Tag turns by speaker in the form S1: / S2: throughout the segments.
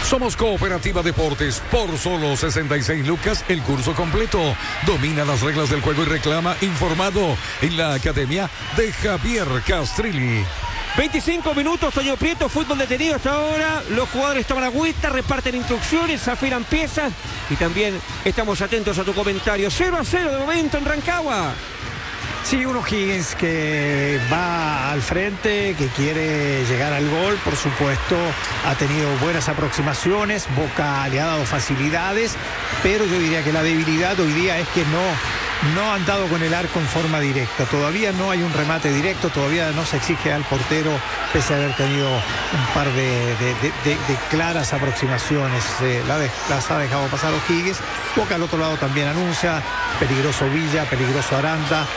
S1: Somos Cooperativa Deportes. Por solo 66 lucas, el curso completo. Domina las reglas del juego y reclama informado en la Academia de Javier Castrilli.
S2: 25 minutos, Toño Prieto, fútbol detenido hasta ahora. Los jugadores toman agüita, reparten instrucciones, afilan piezas y también estamos atentos a tu comentario. 0-0 de momento en Rancagua.
S3: Sí, un O'Higgins que va al frente, que quiere llegar al gol, por supuesto, ha tenido buenas aproximaciones, Boca le ha dado facilidades, pero yo diría que la debilidad hoy día es que no han dado con el arco en forma directa. Todavía no hay un remate directo, todavía no se exige al portero, pese a haber tenido un par de claras aproximaciones. Las ha dejado pasar O'Higgins. Boca al otro lado también anuncia, peligroso Villa, peligroso Aranda.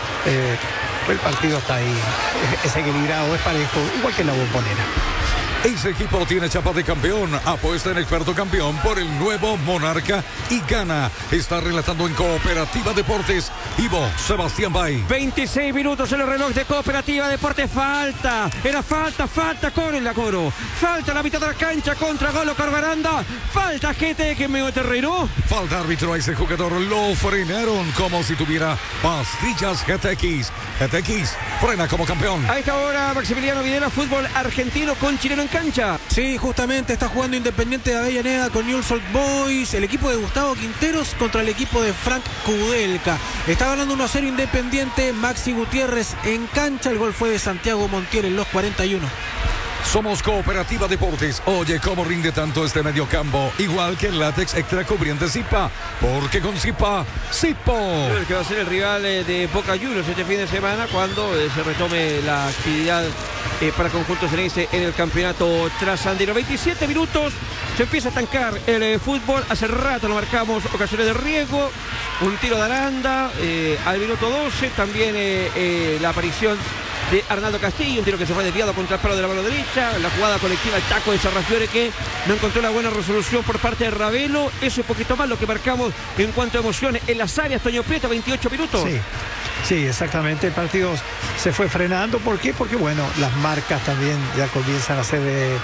S3: El partido está ahí, es equilibrado, es parejo, igual que en la Bombonera.
S1: Ese equipo tiene chapa de campeón. Apuesta en Experto Campeón por el nuevo Monarca y gana. Está relatando en Cooperativa Deportes Ivo Sebastián Bay.
S2: 26 minutos en el reloj de Cooperativa Deportes. Falta. Era falta. Corre la Coro. Falta a la mitad de la cancha contra Golo Carbaranda. Falta GT que me terreno.
S1: Falta árbitro a ese jugador. Lo frenaron como si tuviera pastillas GTX. GTX frena como campeón.
S2: A esta hora Maximiliano Videla, fútbol argentino con chileno en cancha.
S4: Sí, justamente está jugando Independiente de Avellaneda con Newell's Old Boys, el equipo de Gustavo Quinteros contra el equipo de Frank Kudelka. Está ganando 1-0 Independiente, Maxi Gutiérrez en cancha, el gol fue de Santiago Montiel en los 41.
S1: Somos Cooperativa Deportes. Oye cómo rinde tanto este mediocampo, igual que el látex extra cubriente Zipa, porque con Zipa, Zipo.
S2: El que va a ser el rival de Boca Juniors este fin de semana cuando se retome la actividad para conjuntos ceneice en el campeonato trasandino. 27 minutos, se empieza a estancar el fútbol. Hace rato lo marcamos, ocasiones de riesgo, un tiro de Aranda al minuto 12, también la aparición de Arnaldo Castillo, un tiro que se fue desviado contra el palo de la mano derecha, la jugada colectiva, el taco de Sarrafiore que no encontró la buena resolución por parte de Ravelo. Eso es poquito más lo que marcamos en cuanto a emociones en las áreas. Toño Prieto, 28 minutos.
S3: Sí, exactamente, el partido se fue frenando. ¿Por qué? Porque bueno, las marcas también ya comienzan a ser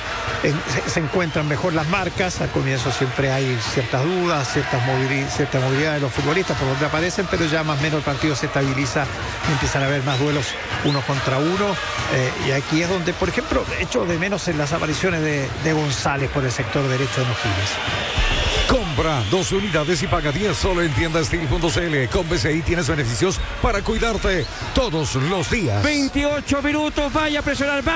S3: se encuentran mejor las marcas. Al comienzo siempre hay ciertas dudas, cierta movilidad de los futbolistas por donde aparecen, pero ya más o menos el partido se estabiliza, empiezan a haber más duelos uno contra uno, y aquí es donde, por ejemplo, echo de menos en las apariciones de González por el sector derecho de O'Higgins.
S1: Compra 2 unidades y paga 10 solo en tiendastil.cl. Con BCI tienes beneficios para cuidarte todos los días.
S2: 28 minutos, vaya a presionar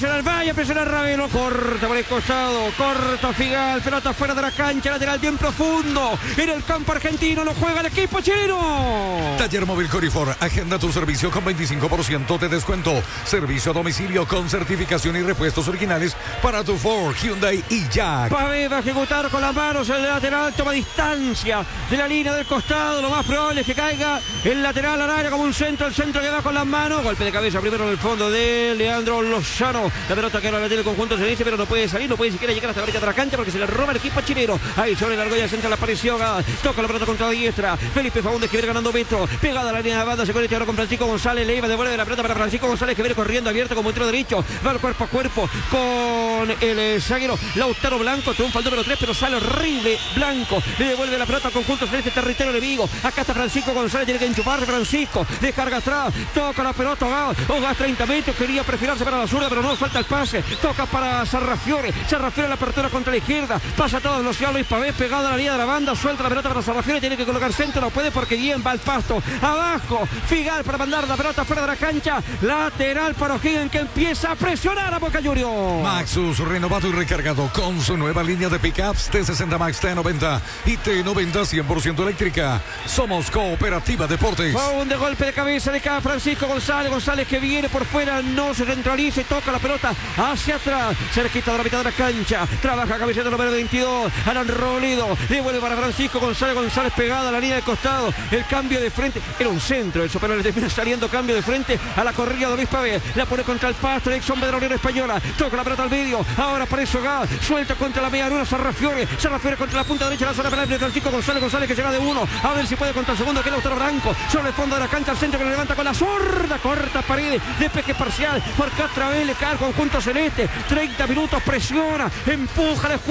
S2: Ravelo, corta por el costado, corta Figal, pelota fuera de la cancha, lateral bien profundo, en el campo argentino lo juega el equipo chileno.
S1: Taller Móvil Corifor, agenda tu servicio con 25% de descuento, servicio a domicilio con certificación y repuestos originales para tu Ford, Hyundai y Jack.
S2: Pavé va a ejecutar con las manos el lateral, toma distancia de la línea del costado, lo más probable es que caiga el lateral al área como un centro, el centro que va con las manos, golpe de cabeza primero en el fondo de Leandro Lozano, la pelota que ahora la tiene el conjunto se dice, pero no puede salir, no puede siquiera llegar hasta la orilla de la cancha porque se le roba el equipo chileno. Ahí sobre la argolla central apareció Gad, toca la pelota contra la diestra, Felipe Faúndez que viene ganando metro, pegada a la línea de banda, se conecta ahora con Francisco González, le iba, devuelve la pelota para Francisco González que viene corriendo abierto como entero derecho, va al cuerpo a cuerpo con el zaguero Lautaro Blanco, triunfa el número 3, pero sale horrible Blanco, le devuelve la pelota al conjunto celeste territorio enemigo. Acá está Francisco González, tiene que enchufarse Francisco, descarga atrás, toca la pelota Gad, 30 metros, quería perfilarse para la zurda, pero no, falta el pase, toca para Sarrafiore la apertura contra la izquierda, pasa a toda velocidad Luis Pavés, pegado a la línea de la banda, suelta la pelota para Sarrafiore, tiene que colocar centro, no puede porque bien va al pasto, abajo, Figal para mandar la pelota fuera de la cancha, lateral para O'Higgins que empieza a presionar a Boca Juniors.
S1: Maxus renovado y recargado con su nueva línea de pickups T60 Max, T90 y T90 100% eléctrica. Somos Cooperativa Deportes.
S2: Un de golpe de cabeza de cada Francisco González que viene por fuera, no se centraliza y toca la pelota hacia atrás, cerquita de la mitad de la cancha, trabaja cabecita número 22, Alan Robledo, devuelve para Francisco González pegada a la línea de costado, el cambio de frente, era un centro eso, pero le termina saliendo cambio de frente a la corrida de Luis Pavés, la pone contra el pasto, el ex hombre de la Unión Española, toca la pelota al medio, ahora para eso Gad, suelta contra la media luna Sarrafiore contra la punta derecha, la zona penal de Francisco González que llega de uno, a ver si puede contra el segundo que es Lautaro Blanco, sobre el fondo de la cancha, al centro que le levanta con la zurda, corta Paredes, despeje parcial, por Catravel, le cae al conjunto celeste, 30 minutos, presiona, empuja,